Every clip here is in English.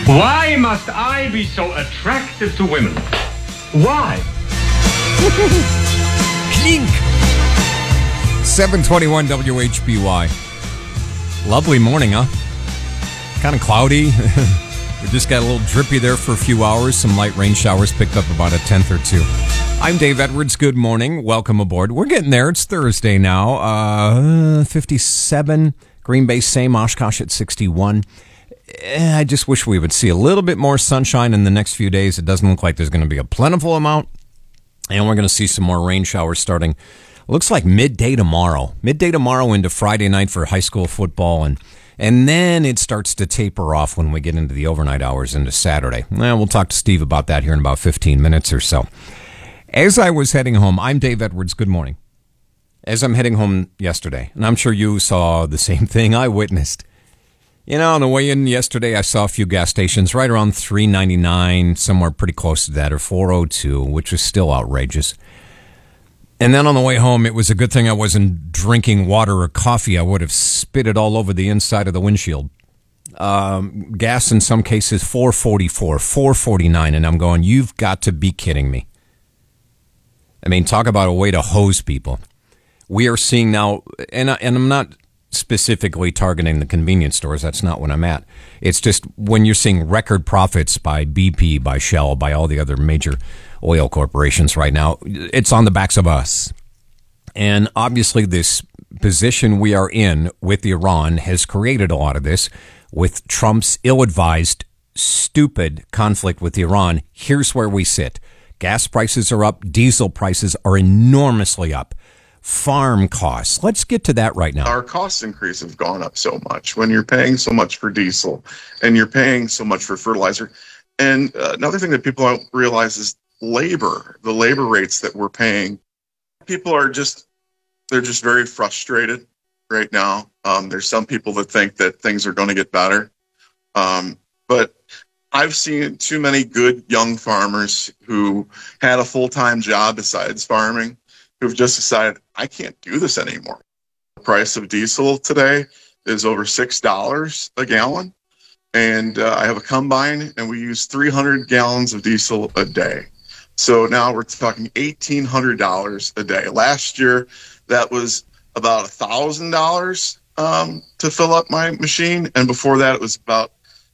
Why must I be so attractive to women? Why? Clink. 721 WHBY. Lovely morning, huh? Kind of cloudy. We just got a little drippy there for a few hours. Some light rain showers picked up about a tenth or two. I'm Dave Edwards. Good morning. Welcome aboard. We're getting there. It's Thursday now. 57. Green Bay, same. Oshkosh at 61. I just wish we would see a little bit more sunshine in the next few days. It doesn't look like there's going to be a plentiful amount. And we're going to see some more rain showers starting, looks like midday tomorrow. Midday tomorrow into Friday night for high school football. And then it starts to taper off when we get into the overnight hours into Saturday. We'll talk to Steve about that here in about 15 minutes or so. As I was heading home, I'm Dave Edwards. Good morning. As I'm heading home yesterday, and I'm sure you saw the same thing I witnessed. You know, on the way in yesterday, I saw a few gas stations right around $3.99, somewhere pretty close to that, or $4.02, which is still outrageous. And then on the way home, it was a good thing I wasn't drinking water or coffee. I would have spit it all over the inside of the windshield. Gas in some cases, $4.44, $4.49, and I'm going, you've got to be kidding me. I mean, talk about a way to hose people. We are seeing now, and I'm not specifically targeting the convenience stores. That's not what I'm at. It's just when you're seeing record profits by BP, by Shell, by all the other major oil corporations right now, it's on the backs of us. And obviously this position we are in with Iran has created a lot of this with Trump's ill-advised, stupid conflict with Iran. Here's where we sit. Gas prices are up. Diesel prices are enormously up. Farm costs. Let's get to that right now. Our cost increase have gone up so much when you're paying so much for diesel and you're paying so much for fertilizer. And another thing that people don't realize is labor, the labor rates that we're paying. People are they're just very frustrated right now. There's some people that think that things are going to get better. But I've seen too many good young farmers who had a full-time job besides farming who've just decided, I can't do this anymore. The price of diesel today is over $6 a gallon. And I have a combine, and we use 300 gallons of diesel a day. So now we're talking $1,800 a day. Last year, that was about $1,000 to fill up my machine. And before that, it was about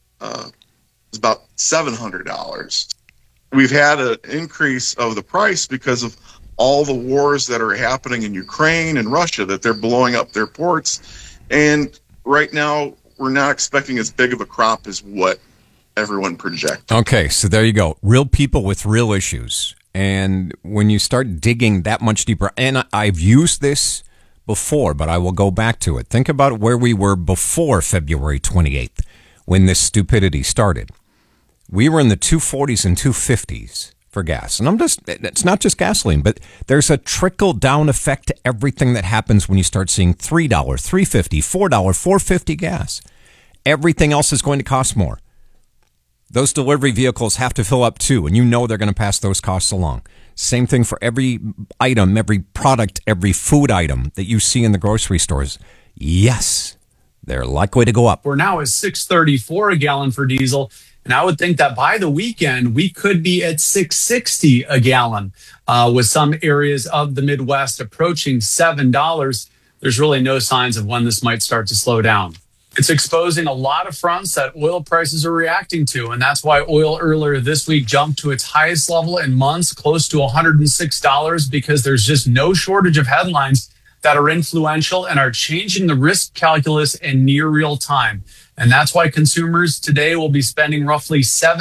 $700. We've had an increase of the price because of all the wars that are happening in Ukraine and Russia, that they're blowing up their ports. And right now, we're not expecting as big of a crop as what everyone projects. Okay, so there you go. Real people with real issues. And when you start digging that much deeper, and I've used this before, but I will go back to it. Think about where we were before February 28th, when this stupidity started. We were in the 240s and 250s. For gas. And it's not just gasoline, but there's a trickle down effect to everything that happens when you start seeing $3, $3.50, $4, $4.50 gas. Everything else is going to cost more. Those delivery vehicles have to fill up too, and you know they're going to pass those costs along. Same thing for every item, every product, every food item that you see in the grocery stores. Yes, they're likely to go up. We're now at $6.34 a gallon for diesel. And I would think that by the weekend, we could be at $6.60 a gallon, with some areas of the Midwest approaching $7. There's really no signs of when this might start to slow down. It's exposing a lot of fronts that oil prices are reacting to. And that's why oil earlier this week jumped to its highest level in months, close to $106, because there's just no shortage of headlines that are influential and are changing the risk calculus in near real time. And that's why consumers today will be spending roughly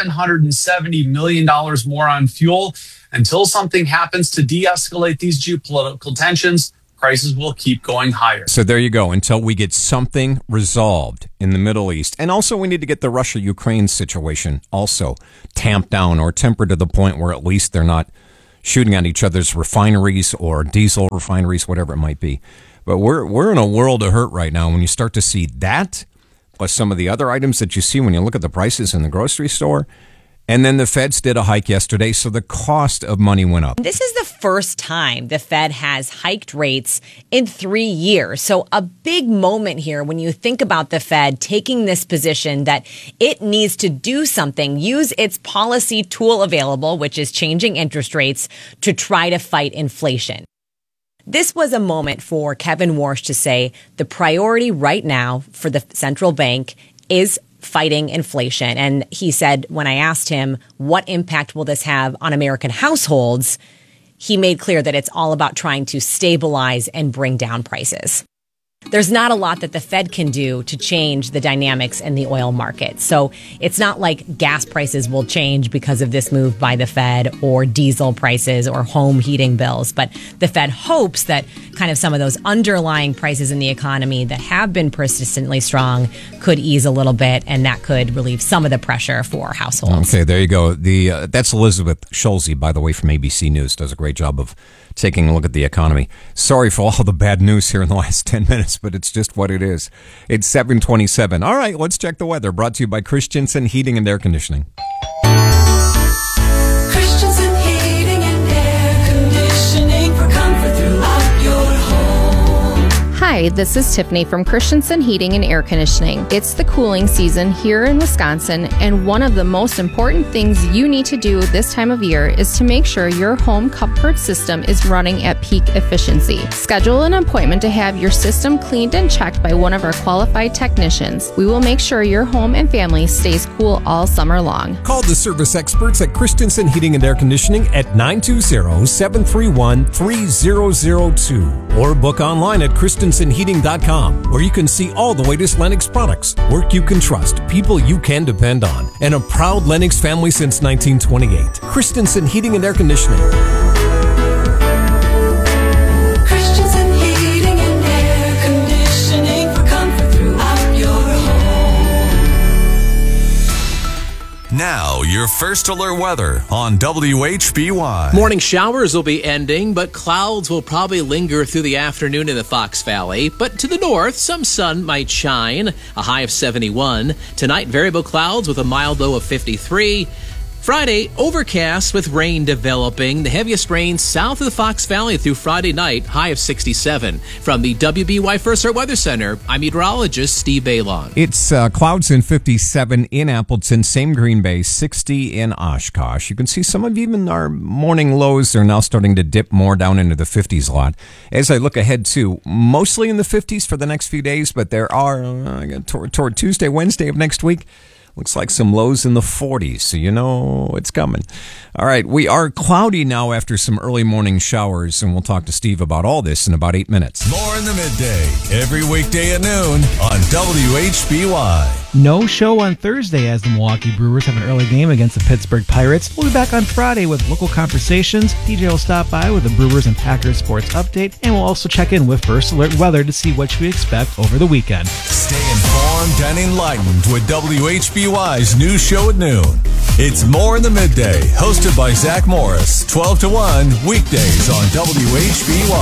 $770 million more on fuel. Until something happens to de-escalate these geopolitical tensions, prices will keep going higher. So there you go, until we get something resolved in the Middle East. And also we need to get the Russia-Ukraine situation also tamped down or tempered to the point where at least they're not shooting at each other's refineries or diesel refineries, whatever it might be. But we're in a world of hurt right now. When you start to see that, plus some of the other items that you see when you look at the prices in the grocery store, And then the Feds did a hike yesterday, so the cost of money went up. This is the first time the Fed has hiked rates in 3 years. So a big moment here when you think about the Fed taking this position that it needs to do something, use its policy tool available, which is changing interest rates, to try to fight inflation. This was a moment for Kevin Warsh to say the priority right now for the central bank is fighting inflation. And he said, when I asked him, what impact will this have on American households? He made clear that it's all about trying to stabilize and bring down prices. There's not a lot that the Fed can do to change the dynamics in the oil market. So it's not like gas prices will change because of this move by the Fed, or diesel prices or home heating bills. But the Fed hopes that kind of some of those underlying prices in the economy that have been persistently strong could ease a little bit, and that could relieve some of the pressure for households. Okay, there you go. That's Elizabeth Schulze, by the way, from ABC News. Does a great job of taking a look at the economy. Sorry for all the bad news here in the last 10 minutes, but it's just what it is. It's 7:27. All right, let's check the weather. Brought to you by Christensen Heating and Air Conditioning. Christensen Heating and Air Conditioning for comfort throughout your home. Hi, this is Tiffany from Christensen Heating and Air Conditioning. It's the cooling season here in Wisconsin, and one of the most important things you need to do this time of year is to make sure your home comfort system is running at peak efficiency. Schedule an appointment to have your system cleaned and checked by one of our qualified technicians. We will make sure your home and family stays cool all summer long. Call the service experts at Christensen Heating and Air Conditioning at 920-731-3002 or book online at christensenheating.com, where you can see all the latest Lennox products, work you can trust, people you can depend on, and a proud Lennox family since 1928. Christensen Heating and Air Conditioning. Christensen Heating and Air Conditioning for comfort throughout your home. Now, your first alert weather on WHBY. Morning showers will be ending, but clouds will probably linger through the afternoon in the Fox Valley. But to the north, some sun might shine, a high of 71. Tonight, variable clouds with a mild low of 53. Friday, overcast with rain developing. The heaviest rain south of the Fox Valley through Friday night, high of 67. From the WBY First Alert Weather Center, I'm meteorologist Steve Baylon. It's clouds in 57 in Appleton, same Green Bay, 60 in Oshkosh. You can see some of even our morning lows are now starting to dip more down into the 50s a lot. As I look ahead to, mostly in the 50s for the next few days, but there are, toward Tuesday, Wednesday of next week, looks like some lows in the 40s, so you know it's coming. All right, we are cloudy now after some early morning showers, and we'll talk to Steve about all this in about 8 minutes. More in the midday, every weekday at noon on WHBY. No show on Thursday as the Milwaukee Brewers have an early game against the Pittsburgh Pirates. We'll be back on Friday with local conversations. DJ will stop by with a Brewers and Packers sports update, and we'll also check in with First Alert Weather to see what we expect over the weekend. Stay informed and enlightened with WHBY's new show at noon. It's More in the Midday, hosted by Zach Morris, 12 to 1, weekdays on WHBY.